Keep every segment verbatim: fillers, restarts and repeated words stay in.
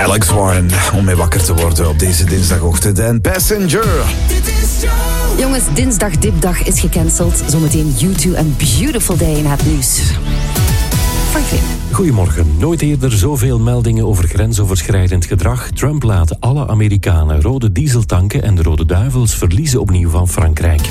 Alex Warren, om mee wakker te worden op deze dinsdagochtend. En Passenger. Jongens, dinsdag dipdag is gecanceld. Zometeen U twee en Beautiful Day in het nieuws. Franklin. Goedemorgen. Nooit eerder zoveel meldingen over grensoverschrijdend gedrag. Trump laat alle Amerikanen rode diesel tanken en de Rode Duivels verliezen opnieuw van Frankrijk.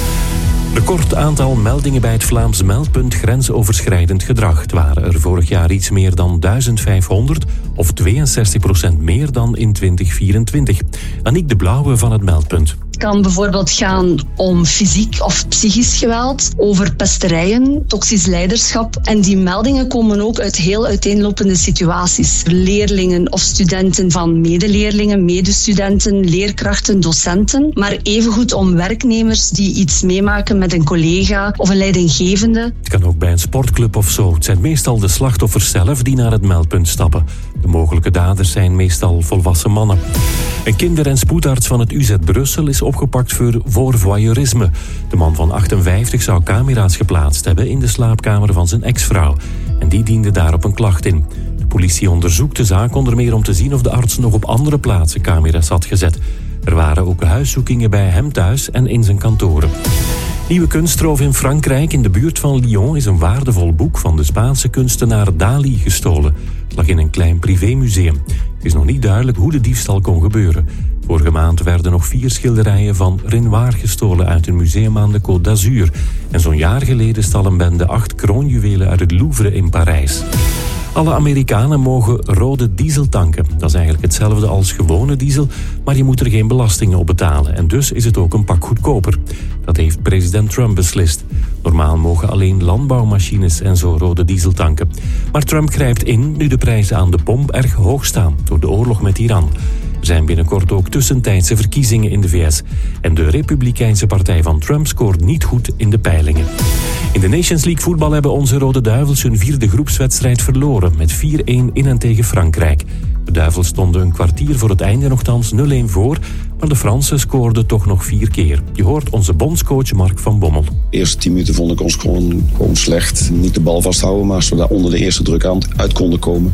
Record aantal meldingen bij het Vlaams meldpunt grensoverschrijdend gedrag. Het waren er vorig jaar iets meer dan duizend vijfhonderd, of tweeënzestig procent meer dan in twintig vierentwintig. Aniek de Blauwe van het meldpunt. Het kan bijvoorbeeld gaan om fysiek of psychisch geweld, over pesterijen, toxisch leiderschap. En die meldingen komen ook uit heel uiteenlopende situaties. Leerlingen of studenten van medeleerlingen, medestudenten, leerkrachten, docenten. Maar evengoed om werknemers die iets meemaken met een collega of een leidinggevende. Het kan ook bij een sportclub of zo. Het zijn meestal de slachtoffers zelf die naar het meldpunt stappen. De mogelijke daders zijn meestal volwassen mannen. Een kinder- en spoedarts van het U Z Brussel is opgepakt voor voorvoyeurisme. De man van achtenvijftig zou camera's geplaatst hebben in de slaapkamer van zijn ex-vrouw. En die diende daarop een klacht in. De politie onderzoekt de zaak onder meer om te zien of de arts nog op andere plaatsen camera's had gezet. Er waren ook huiszoekingen bij hem thuis en in zijn kantoren. Nieuwe kunstroof in Frankrijk. In de buurt van Lyon is een waardevol boek van de Spaanse kunstenaar Dali gestolen. Het lag in een klein privémuseum. Het is nog niet duidelijk hoe de diefstal kon gebeuren. Vorige maand werden nog vier schilderijen van Renoir gestolen uit een museum aan de Côte d'Azur. En zo'n jaar geleden stal een bende acht kroonjuwelen uit het Louvre in Parijs. Alle Amerikanen mogen rode diesel tanken. Dat is eigenlijk hetzelfde als gewone diesel, maar je moet er geen belastingen op betalen. En dus is het ook een pak goedkoper. Dat heeft president Trump beslist. Normaal mogen alleen landbouwmachines en zo rode diesel tanken. Maar Trump grijpt in nu de prijzen aan de pomp erg hoog staan door de oorlog met Iran. Er zijn binnenkort ook tussentijdse verkiezingen in de V S. En de Republikeinse partij van Trump scoort niet goed in de peilingen. In de Nations League voetbal hebben onze Rode Duivels hun vierde groepswedstrijd verloren met vier-een in en tegen Frankrijk. De Duivels stonden een kwartier voor het einde nogthans nul-een voor, maar de Fransen scoorden toch nog vier keer. Je hoort onze bondscoach Mark van Bommel. De eerste tien minuten vond ik ons gewoon, gewoon slecht. Niet de bal vasthouden, maar als we daar onder de eerste druk aan uit konden komen,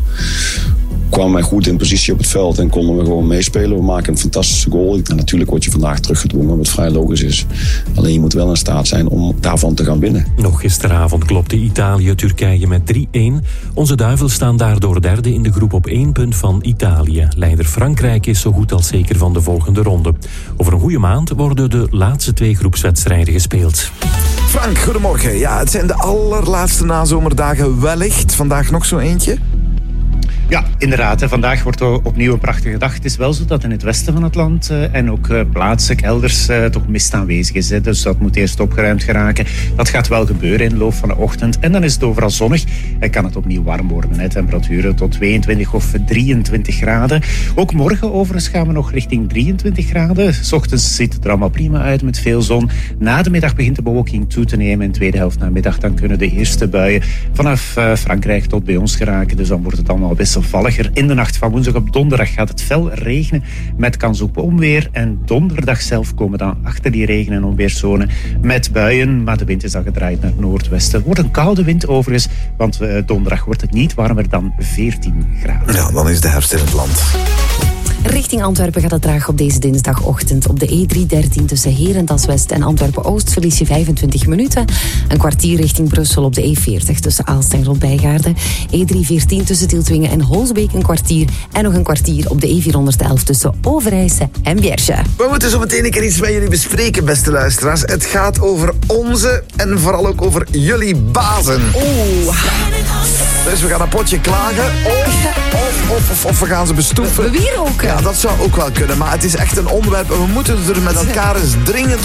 kwamen wij goed in positie op het veld en konden we gewoon meespelen. We maken een fantastische goal. En natuurlijk word je vandaag teruggedwongen, wat vrij logisch is. Alleen je moet wel in staat zijn om daarvan te gaan winnen. Nog gisteravond klopte Italië Turkije met drie-een. Onze Duivels staan daardoor derde in de groep op één punt van Italië. Leider Frankrijk is zo goed als zeker van de volgende ronde. Over een goede maand worden de laatste twee groepswedstrijden gespeeld. Frank, goedemorgen. Ja, het zijn de allerlaatste nazomerdagen wellicht. Vandaag nog zo eentje. Ja, inderdaad. Hè. Vandaag wordt opnieuw een prachtige dag. Het is wel zo dat in het westen van het land uh, en ook uh, plaatselijk elders uh, toch mist aanwezig is. Hè. Dus dat moet eerst opgeruimd geraken. Dat gaat wel gebeuren in de loop van de ochtend. En dan is het overal zonnig en kan het opnieuw warm worden. Hè. Temperaturen tot tweeëntwintig of drieëntwintig graden. Ook morgen overigens gaan we nog richting drieëntwintig graden. 's Ochtends ziet het er allemaal prima uit met veel zon. Na de middag begint de bewolking toe te nemen. In de tweede helft namiddag dan kunnen de eerste buien vanaf uh, Frankrijk tot bij ons geraken. Dus dan wordt het allemaal best valliger. In de nacht van woensdag op donderdag gaat het fel regenen met kans op onweer. En donderdag zelf komen dan achter die regen- en onweerszone met buien. Maar de wind is al gedraaid naar het noordwesten. Het wordt een koude wind overigens, want uh, donderdag wordt het niet warmer dan veertien graden. Ja, dan is de herfst in het land. Richting Antwerpen gaat het traag op deze dinsdagochtend. Op de E driehonderddertien tussen Herentals-West en Antwerpen-Oost verlies je vijfentwintig minuten. Een kwartier richting Brussel op de E veertig tussen Aalst en Rotbijgaarden. E driehonderdveertien tussen Tieltwingen en Holsbeek een kwartier. En nog een kwartier op de E vierhonderdelf tussen Overijse en Bierse. We moeten zo meteen een keer iets met jullie bespreken, beste luisteraars. Het gaat over onze en vooral ook over jullie bazen. Oeh. Dus we gaan een potje klagen. Of, of, of, of, of we gaan ze bestoeven. We wieroken. Ja, dat zou ook wel kunnen. Maar het is echt een onderwerp en we moeten het er met elkaar eens dringend